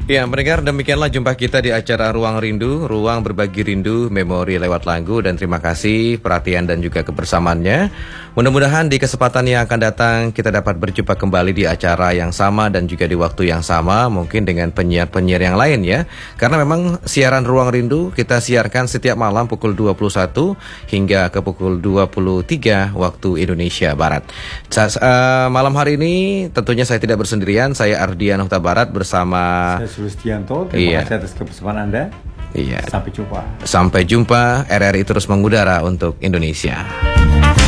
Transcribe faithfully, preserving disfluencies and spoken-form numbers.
Ya, pendengar, demikianlah jumpa kita di acara Ruang Rindu, ruang berbagi rindu, memori lewat lagu, dan terima kasih perhatian dan juga kebersamaannya. Mudah-mudahan di kesempatan yang akan datang kita dapat berjumpa kembali di acara yang sama dan juga di waktu yang sama, mungkin dengan penyiar-penyiar yang lain ya. Karena memang siaran Ruang Rindu kita siarkan setiap malam pukul dua puluh satu hingga ke pukul dua puluh tiga waktu Indonesia Barat. Sa- uh, malam hari ini tentunya saya tidak bersendirian, saya Ardian Huta Barat bersama Saya Sulistianto, terima Iya. kasih atas kebersamaan Anda. Iya. Sampai jumpa. Sampai jumpa, R R I terus mengudara untuk Indonesia.